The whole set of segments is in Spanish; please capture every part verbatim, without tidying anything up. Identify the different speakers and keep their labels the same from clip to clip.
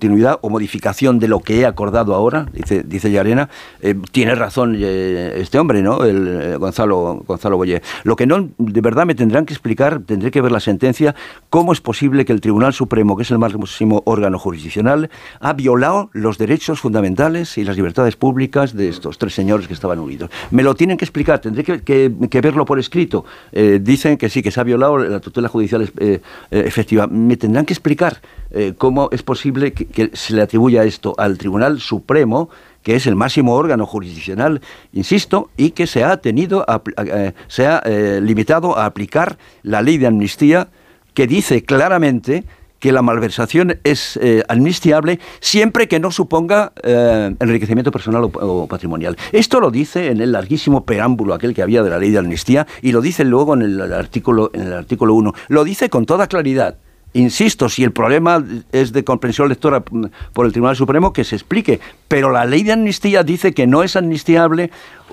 Speaker 1: continuidad o modificación de lo que he acordado ahora, dice, dice Llarena. Eh, tiene razón eh, este hombre, ¿no? El eh, Gonzalo, Gonzalo Boyer. Lo que no, de verdad me tendrán que explicar, tendré que ver la sentencia, cómo es posible que el Tribunal Supremo, que es el máximo órgano jurisdiccional, ha violado los derechos fundamentales y las libertades públicas de estos tres señores que estaban unidos. Me lo tienen que explicar, tendré que, que, que verlo por escrito. Eh, dicen que sí, que se ha violado la tutela judicial eh, eh, efectiva. Me tendrán que explicar eh, cómo es posible que, que se le atribuya esto al Tribunal Supremo, que es el máximo órgano jurisdiccional, insisto, y que se ha tenido, a, a, a, se ha eh, limitado a aplicar la ley de amnistía, que dice claramente que la malversación es eh, amnistiable siempre que no suponga eh, enriquecimiento personal o, o patrimonial. Esto lo dice en el larguísimo preámbulo aquel que había de la ley de amnistía, y lo dice luego en el artículo, en el artículo uno. Lo dice con toda claridad. Insisto, si el problema es de comprensión lectora por el Tribunal Supremo, que se explique. Pero la ley de amnistía dice que no es amnistiable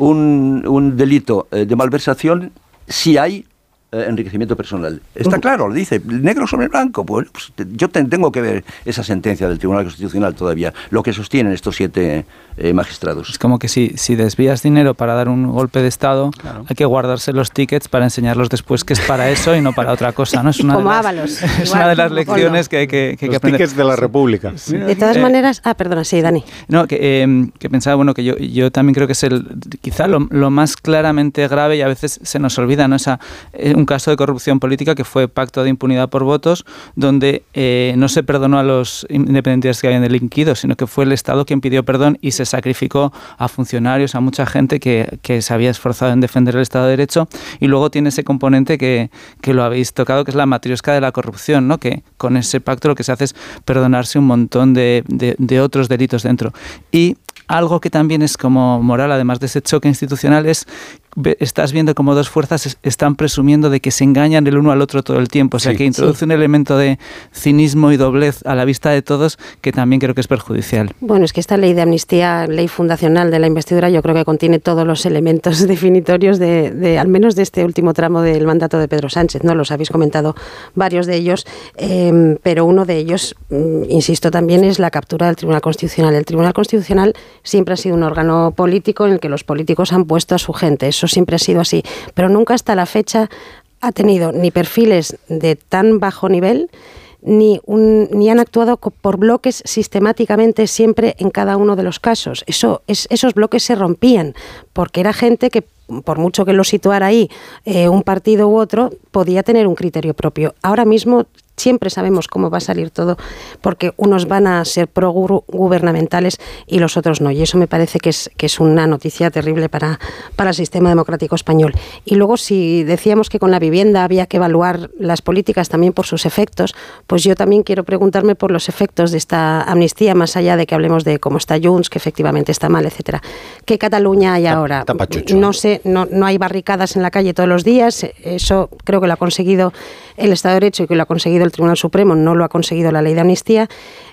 Speaker 1: un, un delito de malversación si hay eh, enriquecimiento personal. Está claro, lo dice, negro sobre blanco. Pues, pues yo te, tengo que ver esa sentencia del Tribunal Constitucional todavía, lo que sostienen estos siete eh, magistrados.
Speaker 2: Es como que si, si desvías dinero para dar un golpe de Estado, claro, hay que guardarse los tickets para enseñarlos después que es para eso y no para otra cosa, ¿no? Es una
Speaker 3: como
Speaker 2: de las,
Speaker 3: Ábalos.
Speaker 2: Es
Speaker 3: Igual,
Speaker 2: una de las lecciones
Speaker 3: no.
Speaker 2: que hay que, que,
Speaker 4: los
Speaker 2: que aprender.
Speaker 4: Tickets de la República.
Speaker 2: Sí.
Speaker 3: De todas
Speaker 2: eh,
Speaker 3: maneras... Ah, perdona, sí, Dani.
Speaker 2: No, que, eh, que pensaba, bueno, que yo, yo también creo que es el quizá lo, lo más claramente grave, y a veces se nos olvida, ¿no? Esa, eh, un caso de corrupción política que fue pacto de impunidad por votos, donde eh, no se perdonó a los independentistas que habían delinquido, sino que fue el Estado quien pidió perdón y se sacrificó a funcionarios, a mucha gente que, que se había esforzado en defender el Estado de Derecho. Y luego tiene ese componente que, que lo habéis tocado, que es la matriosca de la corrupción, ¿no? Que con ese pacto lo que se hace es perdonarse un montón de, de, de otros delitos dentro. Y algo que también es como moral, además de ese choque institucional, es estás viendo como dos fuerzas están presumiendo de que se engañan el uno al otro todo el tiempo. O sea, sí, que introduce sí. un elemento de cinismo y doblez a la vista de todos que también creo que es perjudicial.
Speaker 3: Bueno, es que esta ley de amnistía, ley fundacional de la investidura, yo creo que contiene todos los elementos definitorios de, de al menos de este último tramo del mandato de Pedro Sánchez, ¿no? Los habéis comentado varios de ellos, eh, pero uno de ellos, mm, insisto, también es la captura del Tribunal Constitucional. El Tribunal Constitucional siempre ha sido un órgano político en el que los políticos han puesto a su gente. Eso siempre ha sido así, pero nunca hasta la fecha ha tenido ni perfiles de tan bajo nivel, ni, un, ni han actuado por bloques sistemáticamente siempre en cada uno de los casos. Eso, es, esos bloques se rompían, porque era gente que, por mucho que lo situara ahí eh, un partido u otro, podía tener un criterio propio. Ahora mismo siempre sabemos cómo va a salir todo, porque unos van a ser pro-gubernamentales y los otros no. Y eso me parece que es, que es una noticia terrible para, para el sistema democrático español. Y luego, si decíamos que con la vivienda había que evaluar las políticas también por sus efectos, pues yo también quiero preguntarme por los efectos de esta amnistía, más allá de que hablemos de cómo está Junts, que efectivamente está mal, etcétera. ¿Qué Cataluña hay ahora? No sé, no, no hay barricadas en la calle todos los días. Eso creo que lo ha conseguido el Estado de Derecho y que lo ha conseguido el Tribunal Supremo, no lo ha conseguido la ley de amnistía,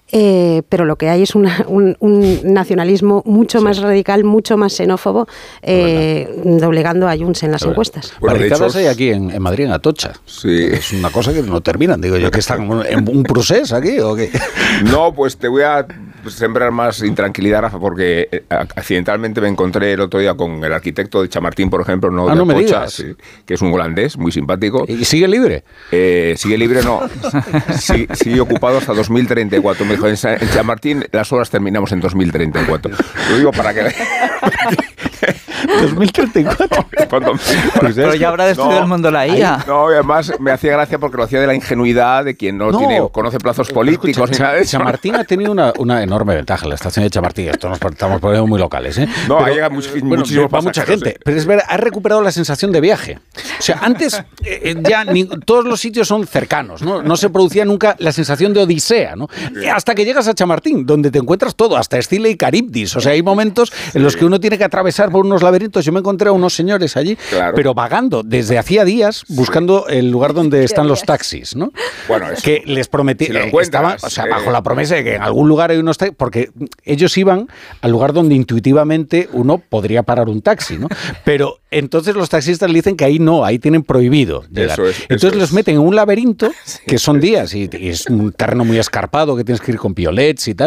Speaker 3: eh, pero lo que hay es una, un, un nacionalismo mucho sí. más radical, mucho más xenófobo, eh, bueno. doblegando a Junts en las bueno. encuestas.
Speaker 4: Bueno, barricadas hay aquí en, en Madrid, en Atocha. Sí. Es una cosa que no terminan. Digo yo, que están en un procés aquí o qué.
Speaker 5: No, pues te voy a sembrar más intranquilidad, Rafa, porque accidentalmente me encontré el otro día con el arquitecto de Chamartín, por ejemplo, no,
Speaker 4: ah,
Speaker 5: de
Speaker 4: no
Speaker 5: Atocha,
Speaker 4: me digas.
Speaker 5: Sí, que es un holandés muy simpático.
Speaker 4: ¿Y sigue libre?
Speaker 5: Eh, sigue libre, no. Sí, sigue ocupado hasta dos mil treinta y cuatro. Me dijo, en Chamartín las obras terminamos en dos mil treinta y cuatro. Lo digo para que...
Speaker 4: dos mil treinta y cuatro.
Speaker 2: Pues pero ya habrá destruido no, el mundo la I A.
Speaker 5: No, y además me hacía gracia porque lo hacía de la ingenuidad de quien no, no tiene conoce plazos políticos escucha, ni nada de eso.
Speaker 4: Chamartín ha tenido una, una enorme ventaja, la estación de Chamartín. Esto nos estamos poniendo muy locales, ¿eh?
Speaker 5: No,
Speaker 4: pero,
Speaker 5: llega much,
Speaker 4: bueno,
Speaker 5: muchísimo
Speaker 4: va mucha gente. ¿eh? Pero es verdad, ha recuperado la sensación de viaje. O sea, antes eh, ya ni, todos los sitios son cercanos, ¿no? No se producía nunca la sensación de odisea, ¿no? Hasta que llegas a Chamartín, donde te encuentras todo, hasta Escila y Caribdis. O sea, hay momentos en los que uno tiene que atravesar por unos laberintos. Yo me encontré a unos señores allí, claro. pero vagando desde hacía días, buscando sí. el lugar donde están los taxis, ¿no? Bueno, eso, que les prometí, si eh, estaban, o sea, eh, bajo la promesa de que en algún lugar hay unos taxis, porque ellos iban al lugar donde intuitivamente uno podría parar un taxi, ¿no? Pero entonces los taxistas le dicen que ahí no, ahí tienen prohibido llegar. Eso es, entonces eso los es. meten en un laberinto, que son días, y, y es un terreno muy escarpado, que tienes que ir con piolets y tal.